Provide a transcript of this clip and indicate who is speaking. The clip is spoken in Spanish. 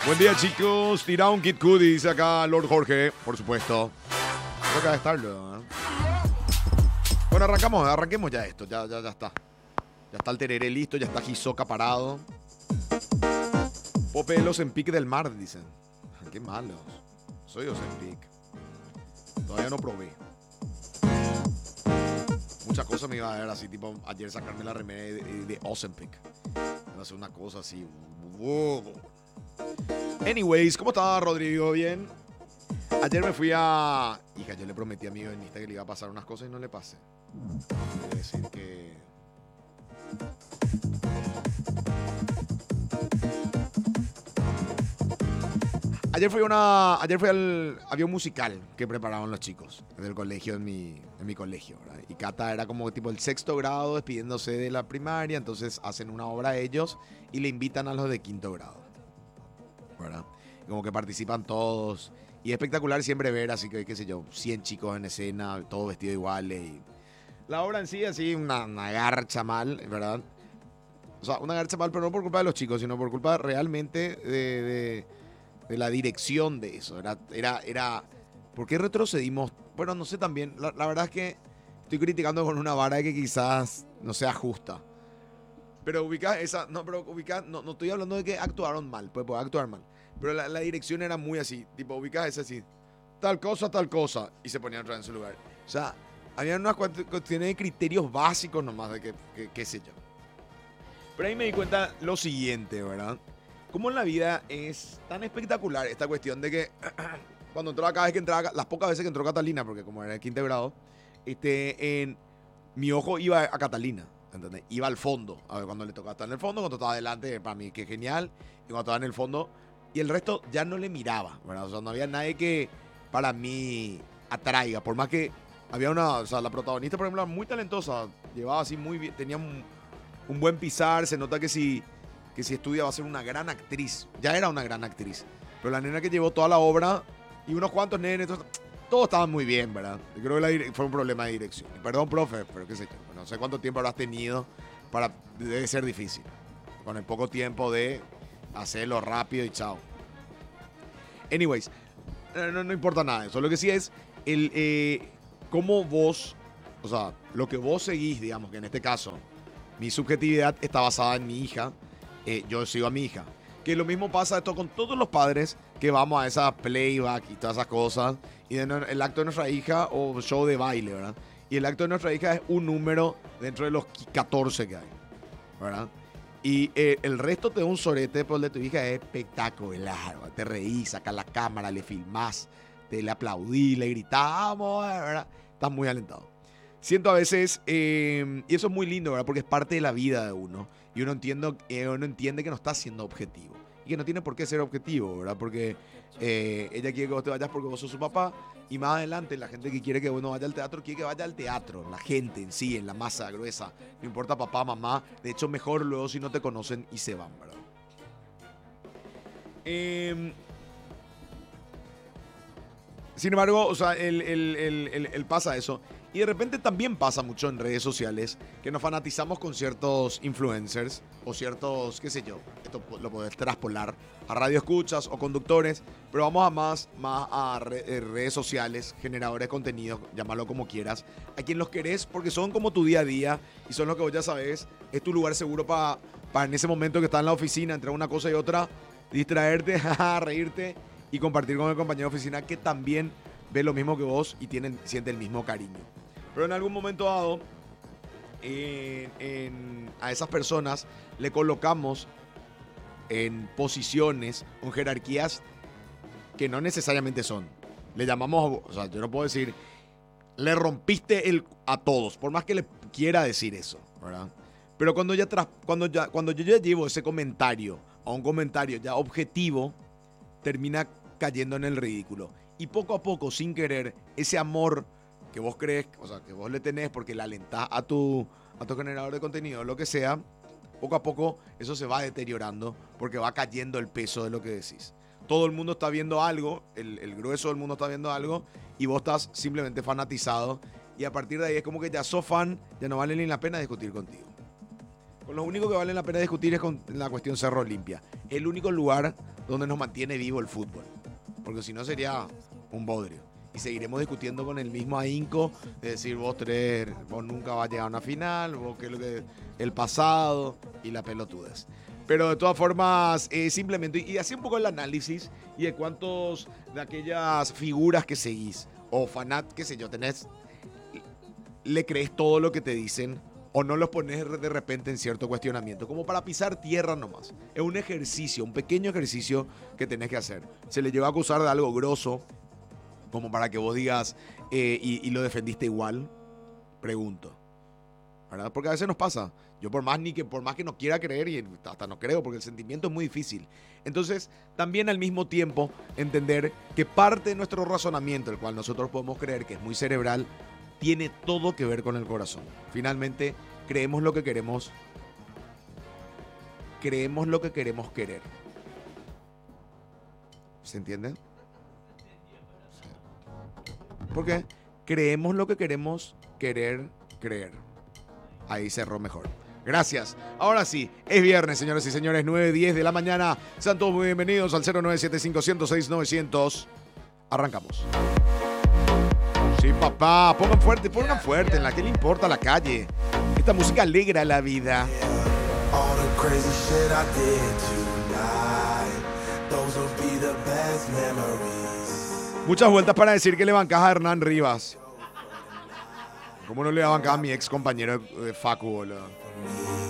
Speaker 1: Buen día, chicos. Tira un Kid Cudi, dice acá Lord Jorge, por supuesto. Creo que debe estarlo, ¿eh? Bueno, arranquemos ya esto. Ya está. Ya está el tereré listo, ya está Hisoka parado. Pope los Ozempic del mar, dicen. Qué malos. Soy Ozempic. Todavía no probé. Muchas cosas me iba a ver así, tipo ayer sacarme la remera de Ozempic. Iba a hacer una cosa así. Anyways, ¿cómo estaba Rodrigo? ¿Bien? Ayer me fui a... Hija, yo le prometí a mi guionista que le iba a pasar unas cosas y no le pasé. Quiere decir que... Ayer fui había un musical que preparaban los chicos del colegio, en mi colegio, ¿verdad? Y Cata era como tipo el sexto grado despidiéndose de la primaria, entonces hacen una obra a ellos y le invitan a los de quinto grado, ¿verdad? Y como que participan todos y es espectacular siempre ver así que, qué sé yo, 100 chicos en escena, todos vestidos iguales y la obra en sí así una garcha mal, ¿verdad? O sea, una garcha mal, pero no por culpa de los chicos, sino por culpa realmente de la dirección de eso. Era ¿por qué retrocedimos? Bueno, no sé también. La verdad es que estoy criticando con una vara que quizás no sea justa. Pero ubicás esa. No, pero ubicás. No estoy hablando de que actuaron mal. Pues puede actuar mal. Pero la dirección era muy así. Tipo, ubicás esa así. Tal cosa. Y se ponían otra vez en su lugar. O sea, había unas cuestiones de criterios básicos nomás de que qué sé yo. Pero ahí me di cuenta lo siguiente, ¿verdad? Cómo en la vida es tan espectacular esta cuestión de que cuando entró cada vez que entraba, las pocas veces que entró Catalina, porque como era el quinto grado, en mi ojo iba a Catalina, ¿entendés? Iba al fondo, a ver cuando le tocaba estar en el fondo, cuando estaba adelante, para mí que genial, y cuando estaba en el fondo, y el resto ya no le miraba, ¿verdad? O sea, no había nadie que para mí atraiga, por más que había o sea, la protagonista, por ejemplo, era muy talentosa, llevaba así muy bien, tenía un buen pisar, se nota que si estudia va a ser una gran actriz. Ya era una gran actriz. Pero la nena que llevó toda la obra y unos cuantos nenes, todos estaban muy bien, ¿verdad? Yo creo que fue un problema de dirección. Perdón, profe, pero qué sé yo. No sé cuánto tiempo habrás tenido debe ser difícil. Con el poco tiempo de hacerlo rápido y chao. Anyways, no importa nada de eso. Lo que sí es cómo vos, o sea, lo que vos seguís, digamos, que en este caso, mi subjetividad está basada en mi hija. Yo sigo a mi hija. Que lo mismo pasa esto con todos los padres que vamos a esa playback y todas esas cosas. Y el acto de nuestra hija o show de baile, ¿verdad? Y el acto de nuestra hija es un número dentro de los 14 que hay, ¿verdad? Y el resto te da un sorete, pero el de tu hija es espectacular, ¿verdad? Te reís, sacas la cámara, le filmás, te le aplaudís, le gritamos, ¿verdad? Estás muy alentado. Siento a veces, y eso es muy lindo, ¿verdad? Porque es parte de la vida de uno. Y uno entiende que no está siendo objetivo. Y que no tiene por qué ser objetivo, ¿verdad? Porque ella quiere que vos te vayas porque vos sos su papá. Y más adelante, la gente que quiere que uno vaya al teatro, quiere que vaya al teatro. La gente en sí, en la masa gruesa. No importa papá, mamá. De hecho, mejor luego si no te conocen y se van, ¿verdad? Sin embargo, o sea, él pasa eso. Y de repente también pasa mucho en redes sociales que nos fanatizamos con ciertos influencers o ciertos, qué sé yo, esto lo podés traspolar a radioescuchas o conductores, pero vamos a más a redes sociales, generadores de contenido, llámalo como quieras, a quien los querés porque son como tu día a día y son lo que vos ya sabés, es tu lugar seguro para en ese momento que estás en la oficina, entre una cosa y otra, distraerte, reírte y compartir con el compañero de oficina que también ve lo mismo que vos y siente el mismo cariño. Pero en algún momento dado, a esas personas le colocamos en posiciones o en jerarquías que no necesariamente son. Le llamamos, o sea, yo no puedo decir, le rompiste a todos, por más que le quiera decir eso, ¿verdad? Pero cuando yo ya llevo ese comentario a un comentario ya objetivo, termina cayendo en el ridículo. Y poco a poco, sin querer, ese amor que vos crees, o sea, que vos le tenés porque le alentás a tu generador de contenido, lo que sea, poco a poco eso se va deteriorando porque va cayendo el peso de lo que decís. Todo el mundo está viendo algo, el grueso del mundo está viendo algo y vos estás simplemente fanatizado y a partir de ahí es como que ya sos fan, ya no vale ni la pena discutir contigo. Con lo único que vale la pena discutir es con la cuestión Cerro Olimpia. El único lugar donde nos mantiene vivo el fútbol. Porque si no sería un bodrio. Y seguiremos discutiendo con el mismo ahínco de decir vos nunca vas a llegar a una final, vos qué es lo que el pasado y la pelotudez. Pero de todas formas, simplemente, y así un poco el análisis y de cuántos de aquellas figuras que seguís o qué sé yo, le crees todo lo que te dicen o no los pones de repente en cierto cuestionamiento, como para pisar tierra nomás. Es un ejercicio, un pequeño ejercicio que tenés que hacer. Se le llegó a acusar de algo grosso, como para que vos digas, y lo defendiste igual, pregunto. ¿Verdad? Porque a veces nos pasa. Yo por más que no quiera creer, y hasta no creo, porque el sentimiento es muy difícil. Entonces, también al mismo tiempo, entender que parte de nuestro razonamiento, el cual nosotros podemos creer que es muy cerebral, tiene todo que ver con el corazón. Finalmente, creemos lo que queremos querer. ¿Se entiende? ¿Por qué? Creemos lo que queremos creer. Ahí cerró mejor. Gracias. Ahora sí, es viernes, señores y señores, 9:10 de la mañana. Sean todos muy bienvenidos al 0975-106-900. Arrancamos. Sí, papá, pongan fuerte, en la que le importa la calle. Esta música alegra la vida. Muchas vueltas para decir que le bancas a Hernán Rivas. ¿Cómo no le va a bancar a mi ex compañero de Facu, boludo?